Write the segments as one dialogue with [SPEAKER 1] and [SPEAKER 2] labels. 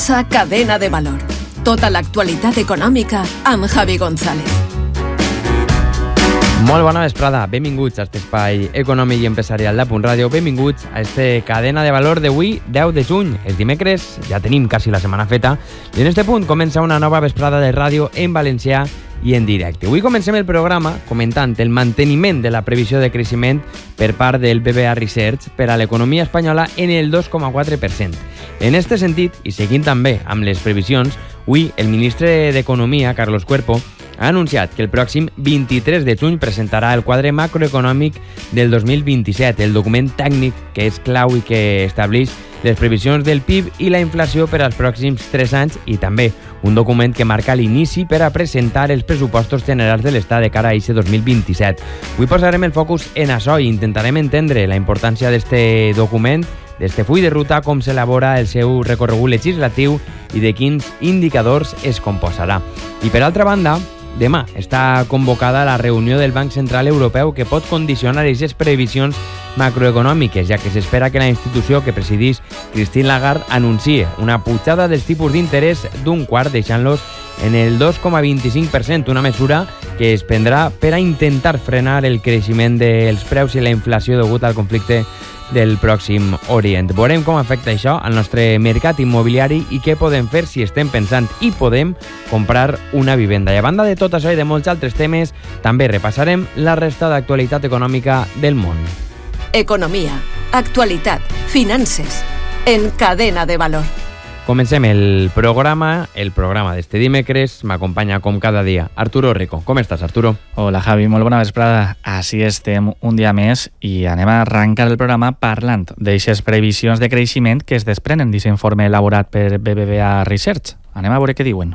[SPEAKER 1] Cadena de Valor. Tota l'actualitat econòmica amb Javi González.
[SPEAKER 2] Molt bona vesprada, benvinguts a aquest espai econòmic i empresarial de Punt Ràdio. Benvinguts a este Cadena de Valor d'avui, 10 de juny. És dimecres, ja tenim quasi la setmana feta, i en este punt comença una nova vesprada de ràdio en valencià i en directe. Avui comencem el programa comentant el manteniment de la previsió de creixement per part del BBVA Research per a l'economia espanyola en el 2,4%. En este sentit, i seguint també amb les previsions, avui el ministre d'Economia, Carlos Cuerpo, ha anunciat que el pròxim 23 de juny presentarà el quadre macroeconòmic del 2027, el document tècnic que és clau i que estableix les previsions del PIB i la inflació per als pròxims 3 anys i també un document que marca l'inici per a presentar els pressupostos generals de l'Estat de cara a aquest 2027. Avui posarem el focus en això i intentarem entendre la importància d'este document, d'este full de ruta, com s'elabora el seu recorregut legislatiu i de quins indicadors es composarà. I per altra banda, demà està convocada la reunió del Banc Central Europeu que pot condicionar aquestes previsions macroeconòmiques, ja que s'espera que la institució que presideix Christine Lagarde anunciï una pujada dels tipus d'interès d'un quart, deixant-los en el 2,25%, una mesura que es prendrà per a intentar frenar el creixement dels preus i la inflació degut al conflicte del Pròxim Orient. Veurem com afecta això al nostre mercat immobiliari i què podem fer si estem pensant i podem comprar una vivenda. I a banda de tot això i de molts altres temes, també repassarem la resta d'actualitat econòmica del món.
[SPEAKER 1] Economia, actualitat, finances, en Cadena de Valor.
[SPEAKER 2] Comencem el programa d'este dimecres. M'acompanya com cada dia Arturo Rico. Com estàs, Arturo?
[SPEAKER 3] Hola, Javi, molt bona vesprada. Així estem un dia més i anem a arrencar el programa parlant d'eixes previsions de creixement que es desprenen d'aquest informe elaborat per BBVA Research. Anem a veure què diuen.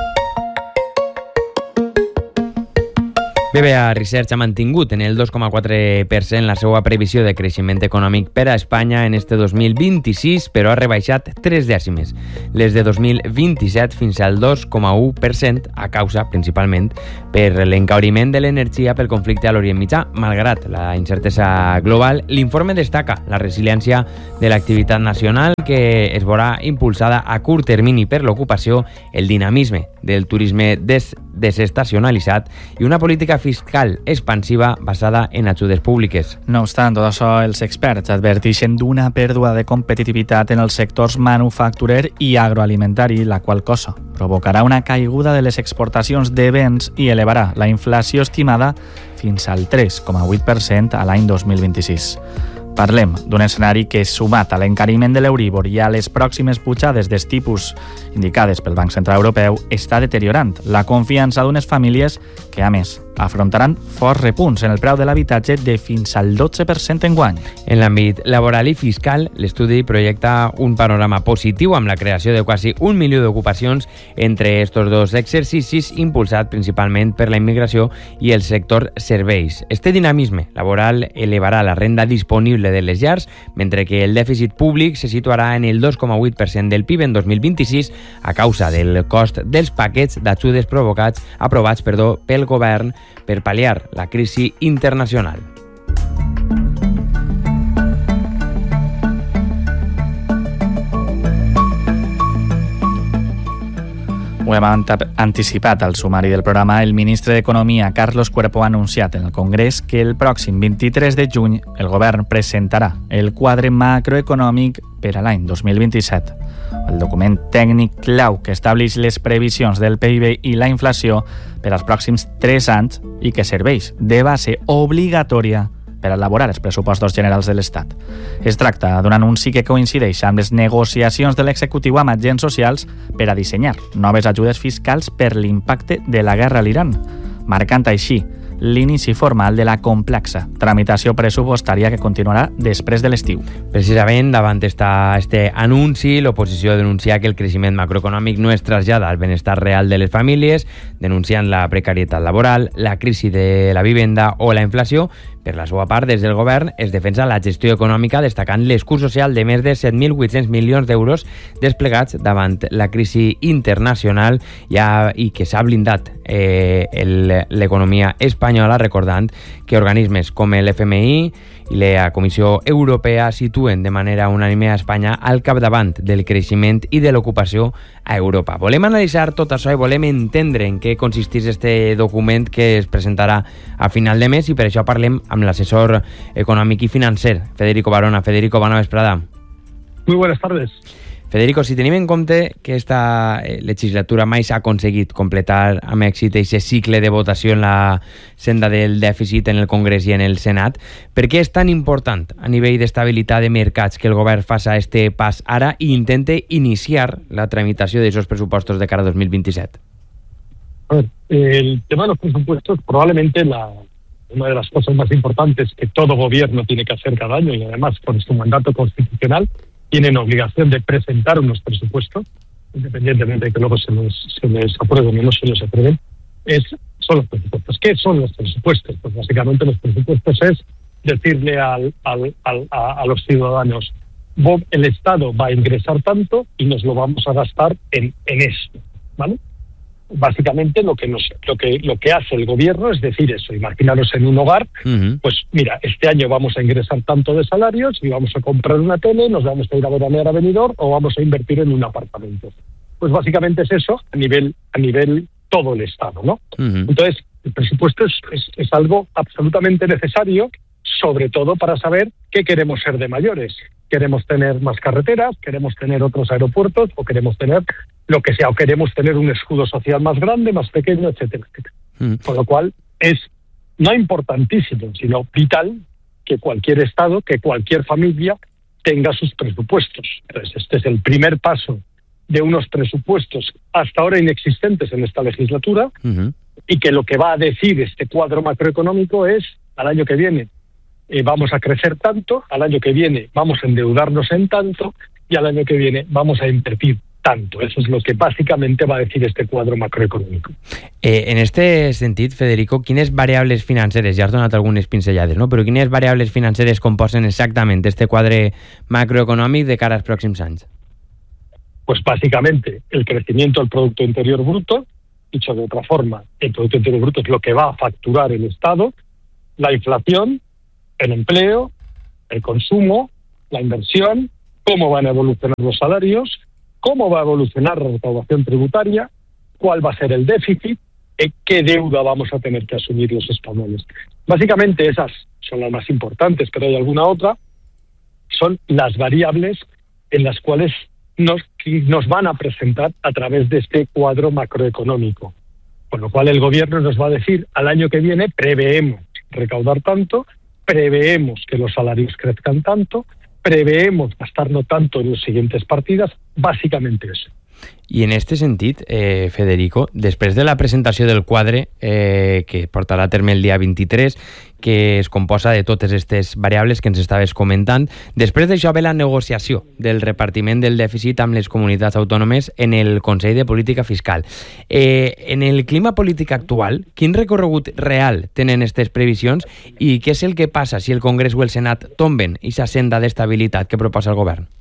[SPEAKER 2] BBVA Research ha mantingut en el 2,4% la seva previsió de creixement econòmic per a Espanya en este 2026, però ha rebaixat 3 dècimes, les de 2027 fins al 2,1%, a causa, principalment, per l'encauriment de l'energia pel conflicte a l'Orient Mitjà. Malgrat la incertesa global, l'informe destaca la resiliència de l'activitat nacional, que es veurà impulsada a curt termini per l'ocupació, el dinamisme del turisme desestacionalitzat i una política fiscal expansiva basada en ajudes públiques.
[SPEAKER 3] No obstant tot això, els experts adverteixen d'una pèrdua de competitivitat en els sectors manufacturer i agroalimentari, la qual cosa provocarà una caiguda de les exportacions de béns i elevarà la inflació estimada fins al 3,8% a l'any 2026. Parlem d'un escenari que, sumat a l'encariment de l'Euríbor i a les pròximes pujades dels tipus indicades pel Banc Central Europeu, està deteriorant la confiança d'unes famílies que, a més, afrontaran forts repunts en el preu de l'habitatge de fins al 12% enguany.
[SPEAKER 2] En l'àmbit laboral i fiscal, l'estudi projecta un panorama positiu amb la creació de quasi 1 milió d'ocupacions entre estos dos exercicis, impulsat principalment per la immigració i el sector serveis. Este dinamisme laboral elevarà la renda disponible de les llars, mentre que el dèficit públic se situarà en el 2,8% del PIB en 2026 a causa del cost dels paquets d'ajudes aprovats pel govern per pal·liar la crisi internacional.
[SPEAKER 3] Ho hem anticipat al sumari del programa. El ministre d'Economia, Carlos Cuerpo, ha anunciat en el Congrés que el pròxim 23 de juny el govern presentarà el quadre macroeconòmic per a l'any 2027. El document tècnic clau que estableix les previsions del PIB i la inflació per als pròxims 3 anys i que serveix de base obligatòria per elaborar els pressupostos generals de l'Estat. Es tracta d'un anunci que coincideix amb les negociacions de l'executiu amb agents socials per a dissenyar noves ajudes fiscals per l'impacte de la guerra a l'Iran, marcant així l'inici formal de la complexa tramitació pressupostària que continuarà després de l'estiu.
[SPEAKER 2] Precisament davant este anunci, l'oposició denuncia que el creixement macroeconòmic no es trasllada al benestar real de les famílies, denunciant la precarietat laboral, la crisi de la vivenda o la inflació. Per la seva part, des del govern es defensa la gestió econòmica, destacant l'escut social de més de 7.800 milions d'euros desplegats davant la crisi internacional i que s'ha blindat l'economia espanyola, recordant que organismes com l'FMI i la Comissió Europea situen de manera unànime a Espanya al capdavant del creixement i de l'ocupació a Europa. Volem analitzar tot això i volem entendre en què consisteix este document que es presentarà a final de mes, i per això parlem amb l'assessor econòmic i financer, Federico Barona. Federico, bona vesprada.
[SPEAKER 4] Muy buenas tardes.
[SPEAKER 2] Federico, si tenim en compte que esta legislatura mai s'ha aconseguit completar amb èxit aquest cicle de votació en la senda del dèficit en el Congrés i en el Senat, per què és tan important a nivell d'estabilitat de mercats que el govern faça este pas ara i intente iniciar la tramitació d'aquests pressupostos de cara a 2027?
[SPEAKER 4] A ver, el tema de los presupuestos probablemente una de las cosas más importantes que todo gobierno tiene que hacer cada año, y además por su mandato constitucional tienen obligación de presentar unos presupuestos, independientemente de que luego se les aprueben o no se les aprueben, son los presupuestos. ¿Qué son los presupuestos? Pues básicamente los presupuestos es decirle a los ciudadanos: el Estado va a ingresar tanto y nos lo vamos a gastar en esto, ¿vale? Básicamente lo que hace el gobierno es decir eso. Imaginaros en un hogar, pues mira, este año vamos a ingresar tanto de salarios y vamos a comprar una tele, nos vamos a ir a veranear a Benidorm o vamos a invertir en un apartamento. Pues básicamente es eso a nivel todo el Estado, ¿no? Entonces, el presupuesto es algo absolutamente necesario, sobre todo para saber qué queremos ser de mayores. Queremos tener más carreteras, queremos tener otros aeropuertos, o queremos tener lo que sea, o queremos tener un escudo social más grande, más pequeño, etcétera, etcétera. Con lo cual es no importantísimo, sino vital que cualquier Estado, que cualquier familia tenga sus presupuestos. Entonces, este es el primer paso de unos presupuestos hasta ahora inexistentes en esta legislatura, y que lo que va a decir este cuadro macroeconómico es: al año que viene vamos a crecer tanto, al año que viene vamos a endeudarnos en tanto, y al año que viene vamos a invertir tanto. Eso es lo que bàsicament va a decir este quadre macroeconòmic.
[SPEAKER 2] En este sentit, Federico, quines variables financeres, ja has donat algunes pinzellades, no? Però quines variables financeres composen exactament este quadre macroeconòmic de cara als pròxims anys?
[SPEAKER 4] Pues básicamente el crecimiento del Producto Interior Bruto, dicho de otra forma, el Producto Interior Bruto es lo que va a facturar el Estado, la inflación, el empleo, el consumo, la inversión, cómo van a evolucionar los salarios, cómo va a evolucionar la recaudación tributaria, cuál va a ser el déficit, qué deuda vamos a tener que asumir los españoles. Básicamente esas son las más importantes, pero hay alguna otra. Son las variables en las cuales nos van a presentar a través de este cuadro macroeconómico. Con lo cual el gobierno nos va a decir: al año que viene preveemos recaudar tanto, preveemos que los salarios crezcan tanto, preveemos gastar-no tanto en les siguientes partides, bàsicament això.
[SPEAKER 2] I en aquest sentit, Federico, després de la presentació del quadre que portarà a terme el dia 23, que es composa de totes aquestes variables que ens estaves comentant, després d'això ve la negociació del repartiment del dèficit amb les comunitats autònomes en el Consell de Política Fiscal. En el clima polític actual, quin recorregut real tenen aquestes previsions i què és el que passa si el Congrés o el Senat tomben aquesta senda d'estabilitat que proposa el govern?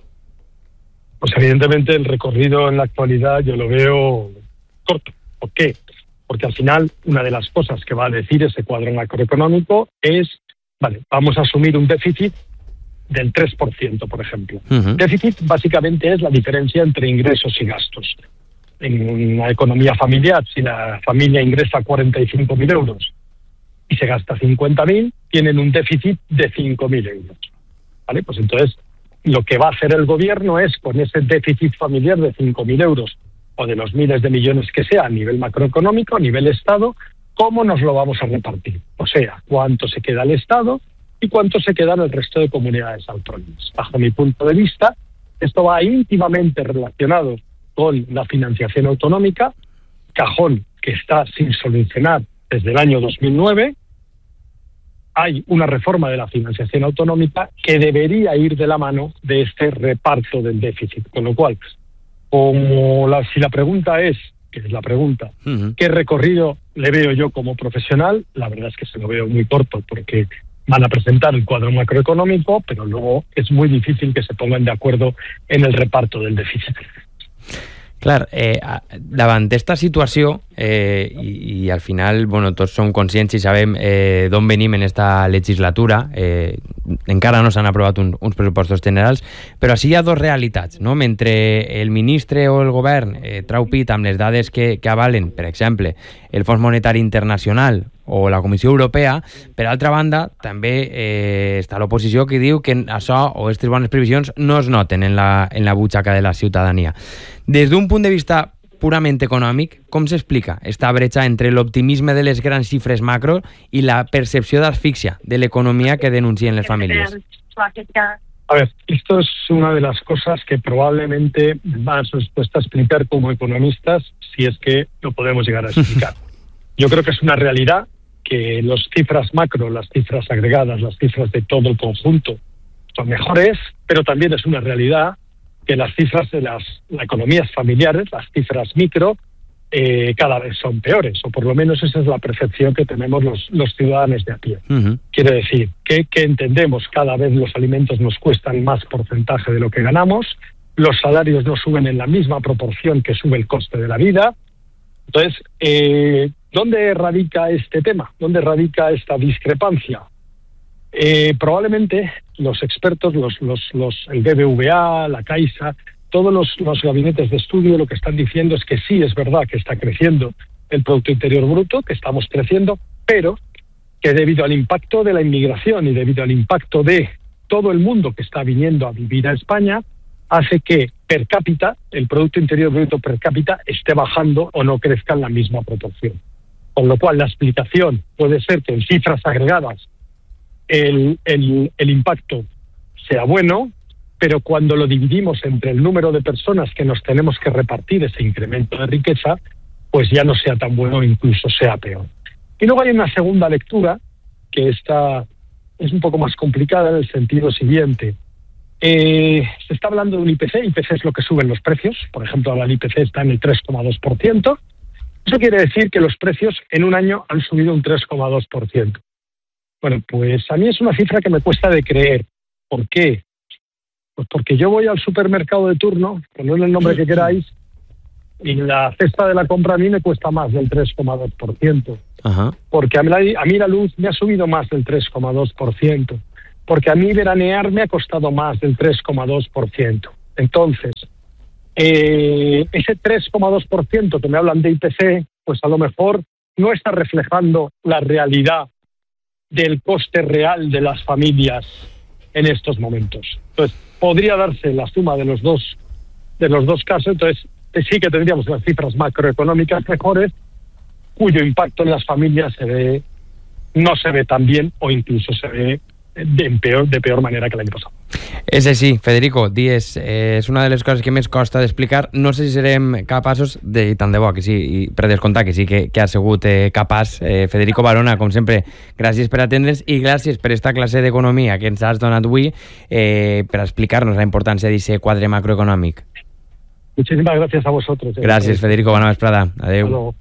[SPEAKER 4] Pues evidentemente el recorrido en la actualidad yo lo veo corto. ¿Por qué? Porque al final una de las cosas que va a decir ese cuadro macroeconómico es: vale, vamos a asumir un déficit del 3%, por ejemplo. Déficit básicamente es la diferencia entre ingresos y gastos. En una economía familiar, si la familia ingresa 45.000 euros y se gasta 50.000, tienen un déficit de 5.000 euros. ¿Vale? Pues entonces lo que va a hacer el gobierno es, con ese déficit familiar de 5.000 euros o de los miles de millones que sea a nivel macroeconómico, a nivel Estado, ¿cómo nos lo vamos a repartir? O sea, cuánto se queda el Estado y cuánto se queda en el resto de comunidades autónomas. Bajo mi punto de vista, esto va íntimamente relacionado con la financiación autonómica, cajón que está sin solucionar desde el año 2009. Hay una reforma de la financiación autonómica que debería ir de la mano de este reparto del déficit. Con lo cual, si la pregunta es, que es la pregunta, ¿qué recorrido le veo yo como profesional? La verdad es que se lo veo muy corto, porque van a presentar el cuadro macroeconómico, pero luego es muy difícil que se pongan de acuerdo en el reparto del déficit.
[SPEAKER 2] Clar, davant d'esta situació, i al final, bueno, tots som conscients i sabem d'on venim en esta legislatura, encara no s'han aprovat uns pressupostos generals, però així hi ha dues realitats, no? Mentre el ministre o el govern trau pit amb les dades que avalen, per exemple, el Fons Monetari Internacional o la Comissió Europea, per altra banda, també està l'oposició que diu que això o aquestes bones previsions no es noten en la butxaca de la ciutadania. Des d'un punt de vista purament econòmic, com s'explica esta bretxa entre l'optimisme de les grans xifres macro i la percepció d'asfíxia de l'economia que denuncien les famílies?
[SPEAKER 4] A ver, esto es una de las cosas que probablemente más nos cuesta explicar como economistas, si es que lo podemos llegar a explicar. Yo creo que es una realidad que las cifras macro, las cifras agregadas, las cifras de todo el conjunto son mejores, pero también es una realidad que las cifras de las economías familiares, las cifras micro, cada vez son peores, o por lo menos esa es la percepción que tenemos los ciudadanos de a pie. Quiere decir que entendemos cada vez los alimentos nos cuestan más porcentaje de lo que ganamos, los salarios no suben en la misma proporción que sube el coste de la vida. Entonces, ¿dónde radica este tema? ¿Dónde radica esta discrepancia? Probablemente los expertos, el BBVA, la Caixa, todos los gabinetes de estudio lo que están diciendo es que sí, es verdad que está creciendo el Producto Interior Bruto, que estamos creciendo, pero que debido al impacto de la inmigración y debido al impacto de todo el mundo que está viniendo a vivir a España, hace que per cápita, el Producto Interior Bruto per cápita esté bajando o no crezca en la misma proporción. Con lo cual la explicación puede ser que en cifras agregadas el impacto sea bueno, pero cuando lo dividimos entre el número de personas que nos tenemos que repartir ese incremento de riqueza, pues ya no sea tan bueno o incluso sea peor. Y luego hay una segunda lectura, que esta es un poco más complicada en el sentido siguiente. Se está hablando de un IPC, IPC es lo que suben los precios, por ejemplo, ahora el IPC está en el 3,2%, eso quiere decir que los precios en un año han subido un 3,2%. Bueno, pues a mí es una cifra que me cuesta de creer. ¿Por qué? Pues porque yo voy al supermercado de turno, ponedle el nombre que queráis, y la cesta de la compra a mí me cuesta más del 3,2%. Ajá. Porque a mí la luz me ha subido más del 3,2%. Porque a mí veranear me ha costado más del 3,2%. Entonces, ese 3,2% que me hablan de IPC, pues a lo mejor no está reflejando la realidad del coste real de las familias en estos momentos. Entonces, podría darse la suma de los dos casos, entonces sí que tendríamos las cifras macroeconómicas mejores, cuyo impacto en las familias no se ve tan bien o incluso se ve de peor manera que el año pasado.
[SPEAKER 2] Ese sí, Federico, dies, és una de les coses que més costa d'explicar. No sé si serem capaços, i tant de bo que sí, i per descomptar que sí que ha sigut capaç. Federico Barona, com sempre, gràcies per atendre'ns i gràcies per esta classe d'economia que ens has donat avui per explicar-nos la importància d'aquest quadre macroeconòmic.
[SPEAKER 4] Muchísimas gracias a vosotros.
[SPEAKER 2] Gràcies, Federico, bona vesprada. Adéu.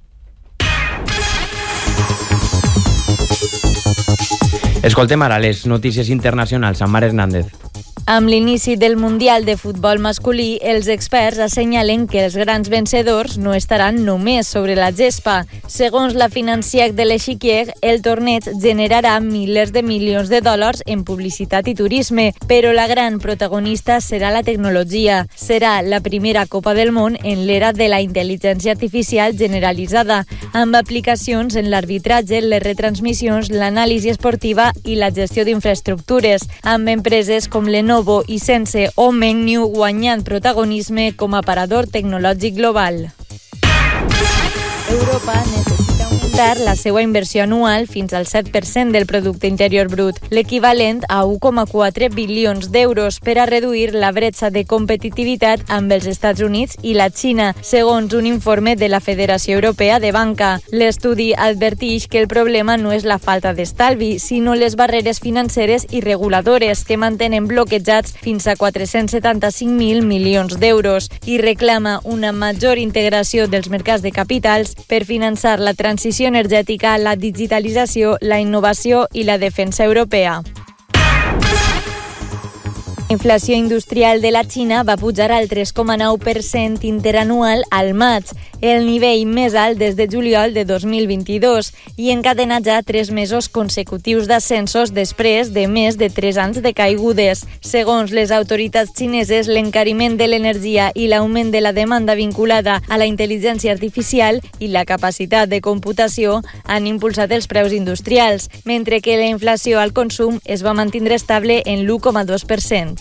[SPEAKER 2] Escoltem ara les notícies internacionals amb Mar Hernández.
[SPEAKER 5] Amb l'inici del Mundial de Futbol Masculí, els experts assenyalen que els grans vencedors no estaran només sobre la gespa. Segons la Financière de l'Echiquier, el torneig generarà milers de milions de dòlars en publicitat i turisme, però la gran protagonista serà la tecnologia. Serà la primera Copa del Món en l'era de la intel·ligència artificial generalitzada, amb aplicacions en l'arbitratge, les retransmissions, l'anàlisi esportiva i la gestió d'infraestructures, amb empreses com Lenovo i Sense o Mengniu guanyant protagonisme com a aparador tecnològic global. Europa necessita augmentar la seva inversió anual fins al 7% del producte interior brut, l'equivalent a 1,4 bilions d'euros per a reduir la bretxa de competitivitat amb els Estats Units i la Xina, segons un informe de la Federació Europea de Banca. L'estudi adverteix que el problema no és la falta d'estalvi, sinó les barreres financeres i reguladores que mantenen bloquejats fins a 475.000 milions d'euros i reclama una major integració dels mercats de capitals per finançar la transició energètica, la digitalització, la innovació i la defensa europea. La inflació industrial de la Xina va pujar al 3,9% interanual al maig, el nivell més alt des de juliol de 2022, i encadena ja 3 mesos consecutius d'ascensos després de més de 3 anys de caigudes. Segons les autoritats xineses, l'encariment de l'energia i l'augment de la demanda vinculada a la intel·ligència artificial i la capacitat de computació han impulsat els preus industrials, mentre que la inflació al consum es va mantindre estable en l'1,2%.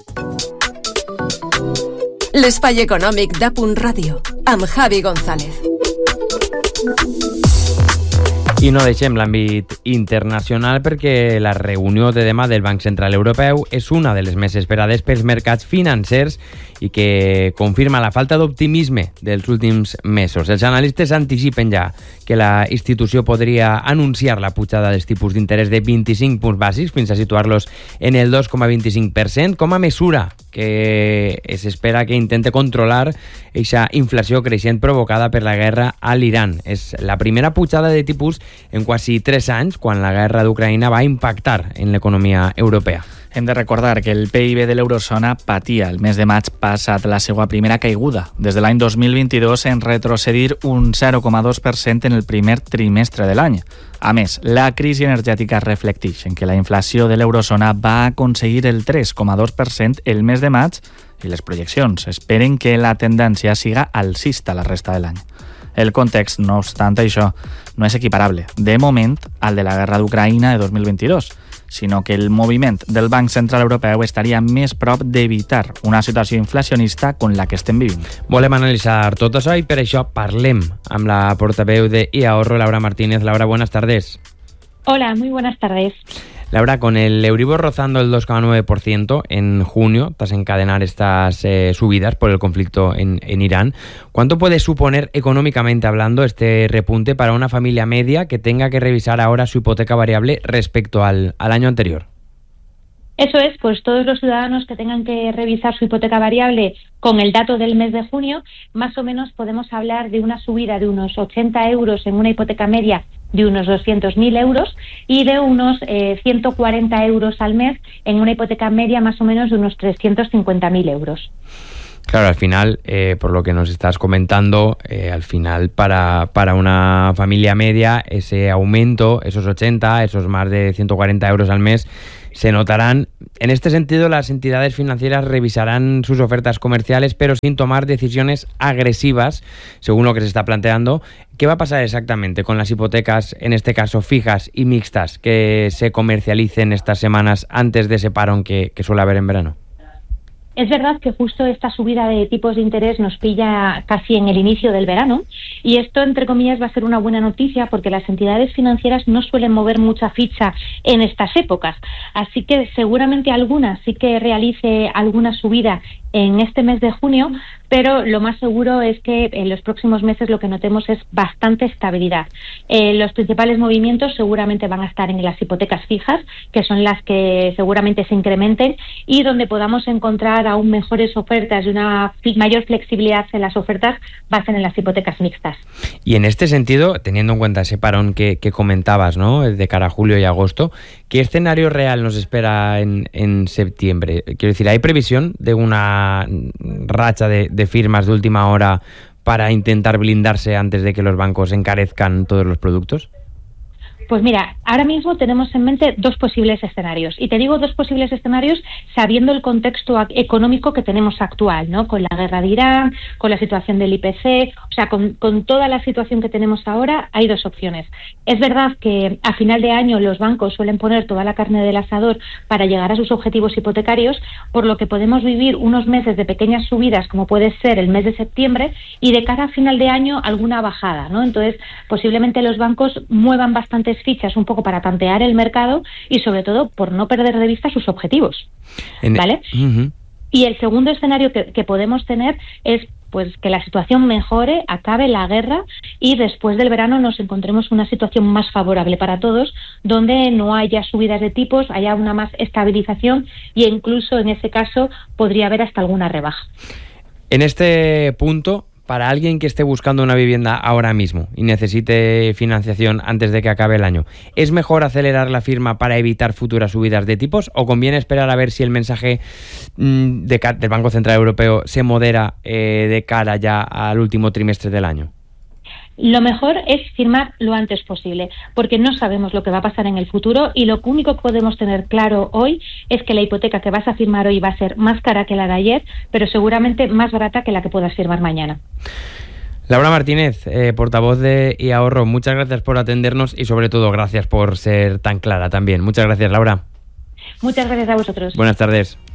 [SPEAKER 1] L'espai econòmic d'A.Ràdio, amb Javi González.
[SPEAKER 2] I no deixem l'àmbit internacional perquè la reunió de demà del Banc Central Europeu és una de les més esperades pels mercats financers i que confirma la falta d'optimisme dels últims mesos. Els analistes anticipen ja que la institució podria anunciar la pujada dels tipus d'interès de 25 punts bàsics fins a situar-los en el 2,25% com a mesura que s'espera que intente controlar aquesta inflació creixent provocada per la guerra a l'Iran. És la primera pujada de tipus en quasi 3 anys, quan la guerra d'Ucraïna va impactar en l'economia europea.
[SPEAKER 3] Hem de recordar que el PIB de l'eurozona patia el mes de maig passat la seva primera caiguda, des de l'any 2022 en retrocedir un 0,2% en el primer trimestre de l'any. A més, la crisi energètica reflecteix en que la inflació de l'eurozona va aconseguir el 3,2% el mes de maig i les projeccions esperen que la tendència siga alcista la resta de l'any. El context, no obstant això, no és equiparable, de moment, al de la guerra d'Ucraïna de 2022, sinó que el moviment del Banc Central Europeu estaria més prop d'evitar una situació inflacionista com la que estem vivint.
[SPEAKER 2] Volem analitzar tot això i per això parlem amb la portaveu de iAhorro, Laura Martínez. Laura, buenas tardes.
[SPEAKER 6] Hola, muy buenas tardes.
[SPEAKER 2] Laura, con el Euribor rozando el 2,9% en junio, tras encadenar estas subidas por el conflicto en Irán, ¿cuánto puede suponer económicamente hablando este repunte para una familia media que tenga que revisar ahora su hipoteca variable respecto al año anterior?
[SPEAKER 6] Eso es, pues todos los ciudadanos que tengan que revisar su hipoteca variable con el dato del mes de junio, más o menos podemos hablar de una subida de unos 80 euros en una hipoteca media de unos 200.000 euros y de unos 140 euros al mes en una hipoteca media más o menos de unos 350.000 euros.
[SPEAKER 2] Claro, al final, por lo que nos estás comentando, al final para una familia media ese aumento, esos 80, esos más de 140 euros al mes, se notarán. En este sentido, las entidades financieras revisarán sus ofertas comerciales, pero sin tomar decisiones agresivas, según lo que se está planteando. ¿Qué va a pasar exactamente con las hipotecas, en este caso fijas y mixtas, que se comercialicen estas semanas antes de ese parón que suele haber en verano?
[SPEAKER 6] Es verdad que justo esta subida de tipos de interés nos pilla casi en el inicio del verano y esto, entre comillas, va a ser una buena noticia porque las entidades financieras no suelen mover mucha ficha en estas épocas. Así que seguramente alguna sí que realice alguna subida en este mes de junio, pero lo más seguro es que en los próximos meses lo que notemos es bastante estabilidad. Los principales movimientos seguramente van a estar en las hipotecas fijas, que son las que seguramente se incrementen y donde podamos encontrar aún mejores ofertas y una mayor flexibilidad en las ofertas va a ser en las hipotecas mixtas.
[SPEAKER 2] Y en este sentido, teniendo en cuenta ese parón que comentabas, ¿no?, de cara a julio y agosto, ¿qué escenario real nos espera en septiembre? Quiero decir, ¿hay previsión de una racha de firmas de última hora para intentar blindarse antes de que los bancos encarezcan todos los productos?
[SPEAKER 6] Pues mira, ahora mismo tenemos en mente dos posibles escenarios. Y te digo dos posibles escenarios sabiendo el contexto económico que tenemos actual, ¿no? Con la guerra de Irán, con la situación del IPC, o sea, con toda la situación que tenemos ahora, hay dos opciones. Es verdad que a final de año los bancos suelen poner toda la carne del asador para llegar a sus objetivos hipotecarios, por lo que podemos vivir unos meses de pequeñas subidas, como puede ser el mes de septiembre, y de cara a final de año alguna bajada, ¿no? Entonces, posiblemente los bancos muevan bastantes fichas un poco para tantear el mercado y sobre todo por no perder de vista sus objetivos, ¿vale? Y el segundo escenario que podemos tener es pues que la situación mejore, acabe la guerra y después del verano nos encontremos una situación más favorable para todos, donde no haya subidas de tipos, haya una más estabilización y incluso en ese caso podría haber hasta alguna rebaja.
[SPEAKER 2] En este punto, para alguien que esté buscando una vivienda ahora mismo y necesite financiación antes de que acabe el año, ¿es mejor acelerar la firma para evitar futuras subidas de tipos o conviene esperar a ver si el mensaje del Banco Central Europeo se modera de cara ya al último trimestre del año?
[SPEAKER 6] Lo mejor es firmar lo antes posible, porque no sabemos lo que va a pasar en el futuro y lo único que podemos tener claro hoy es que la hipoteca que vas a firmar hoy va a ser más cara que la de ayer, pero seguramente más barata que la que puedas firmar mañana.
[SPEAKER 2] Laura Martínez, portavoz de iAhorro, muchas gracias por atendernos y sobre todo gracias por ser tan clara también. Muchas gracias, Laura.
[SPEAKER 6] Muchas gracias a vosotros.
[SPEAKER 2] Buenas tardes.